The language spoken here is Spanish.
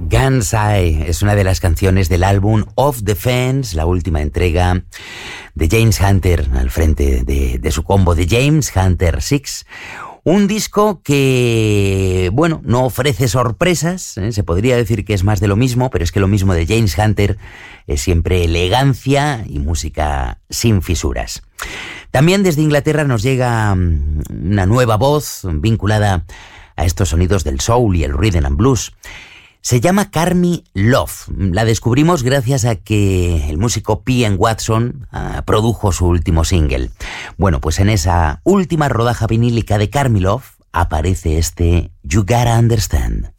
Gun's Eye es una de las canciones del álbum Off the Fence, la última entrega de James Hunter, al frente de su combo de James Hunter 6. Un disco que, bueno, no ofrece sorpresas, se podría decir que es más de lo mismo, pero es que lo mismo de James Hunter es siempre elegancia y música sin fisuras. También desde Inglaterra nos llega una nueva voz vinculada a estos sonidos del soul y el rhythm and blues. Se llama Carmi Love. La descubrimos gracias a que el músico P.M. Watson produjo su último single. Bueno, pues en esa última rodaja vinílica de Carmi Love aparece este You Gotta Understand.